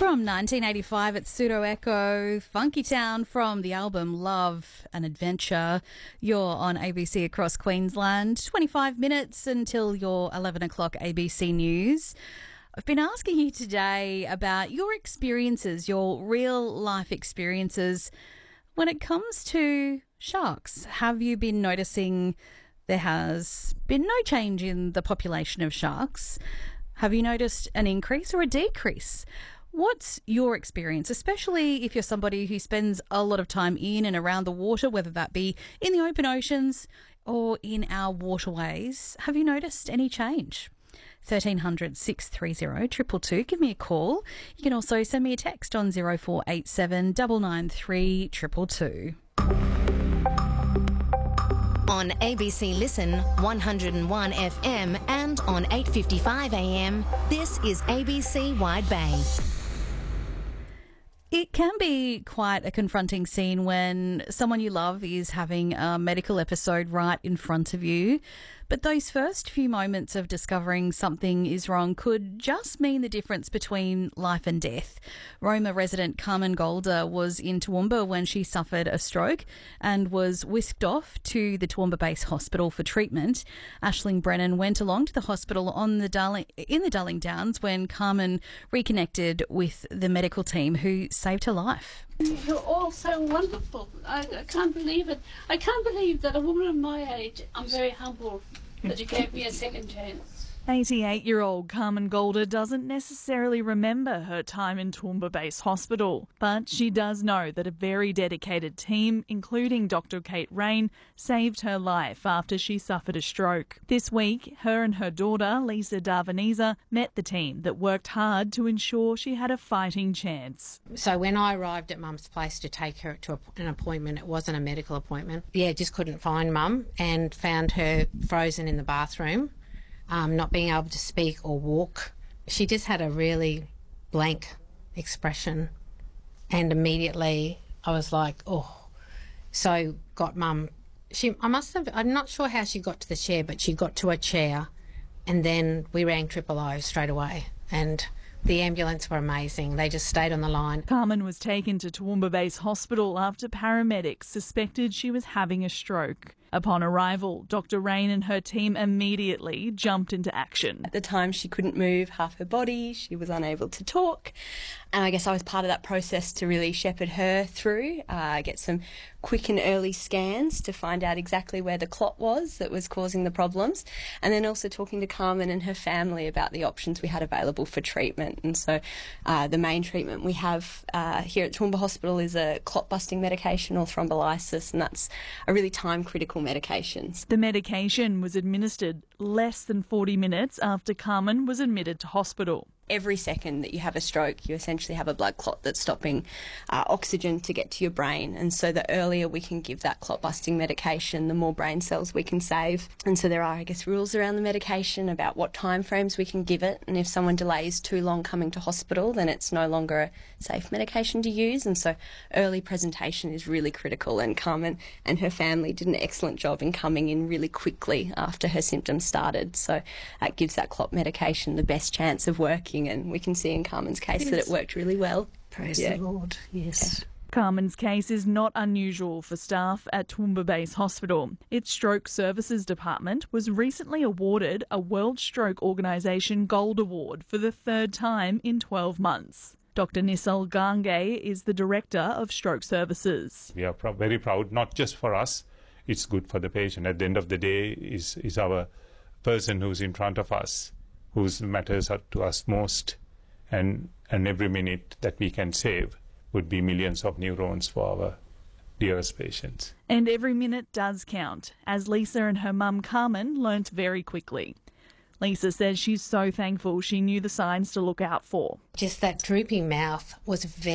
From 1985, it's Pseudo Echo, Funky Town from the album Love and Adventure. You're on ABC across Queensland. 25 minutes until your 11 o'clock ABC News. I've been asking you today about your experiences, your real life experiences when it comes to sharks. Have you been noticing there has been no change in the population of sharks? Have you noticed an increase or a decrease? What's your experience, especially if you're somebody who spends a lot of time in and around the water, whether that be in the open oceans or in our waterways? Have you noticed any change? 1300 630 222. Give me a call. You can also send me a text on 0487 993 222. On ABC Listen 101 FM and on 8:55 AM, this is ABC Wide Bay. It can be quite a confronting scene when someone you love is having a medical episode right in front of you. But those first few moments of discovering something is wrong could just mean the difference between life and death. Roma resident Carmen Golder was in Toowoomba when she suffered a stroke and was whisked off to the Toowoomba Base Hospital for treatment. Aisling Brennan went along to the hospital in the Darling Downs when Carmen reconnected with the medical team who saved her life. You're all so wonderful. I can't believe it. I can't believe that a woman of my age, I'm very humble that you gave me a second chance. 88-year-old Carmen Golder doesn't necessarily remember her time in Toowoomba Base Hospital, but she does know that a very dedicated team, including Dr. Kate Rain, saved her life after she suffered a stroke. This week, her and her daughter, Lisa Darvaniza, met the team that worked hard to ensure she had a fighting chance. So when I arrived at Mum's place to take her to an appointment, it wasn't a medical appointment. Just couldn't find Mum and found her frozen in the bathroom. Not being able to speak or walk. She just had a really blank expression, and immediately I was like, oh. So got Mum. I'm not sure how she got to the chair, but she got to a chair, and then we rang 000 straight away, and the ambulance were amazing. They just stayed on the line. Carmen was taken to Toowoomba Base Hospital after paramedics suspected she was having a stroke. Upon arrival, Dr. Rain and her team immediately jumped into action. At the time, she couldn't move half her body, she was unable to talk, and I guess I was part of that process to really shepherd her through, get some quick and early scans to find out exactly where the clot was that was causing the problems, and then also talking to Carmen and her family about the options we had available for treatment. And so the main treatment we have here at Toowoomba Hospital is a clot-busting medication or thrombolysis, and that's a really time-critical medication. The medication was administered less than 40 minutes after Carmen was admitted to hospital. Every second that you have a stroke, you essentially have a blood clot that's stopping oxygen to get to your brain. And so the earlier we can give that clot-busting medication, the more brain cells we can save. And so there are, rules around the medication about what time frames we can give it. And if someone delays too long coming to hospital, then it's no longer a safe medication to use. And so early presentation is really critical. And Carmen and her family did an excellent job in coming in really quickly after her symptoms started. So that gives that clot medication the best chance of working. And we can see in Carmen's case that it worked really well. Praise the Lord, yes. Okay. Carmen's case is not unusual for staff at Toowoomba Base Hospital. Its Stroke Services Department was recently awarded a World Stroke Organisation Gold Award for the third time in 12 months. Dr. Nisal Gange is the Director of Stroke Services. We are very proud, not just for us, it's good for the patient. At the end of the day is our person who's in front of us, whose matters to us most, and every minute that we can save would be millions of neurons for our dearest patients. And every minute does count, as Lisa and her mum Carmen learnt very quickly. Lisa says she's so thankful she knew the signs to look out for. Just that drooping mouth was very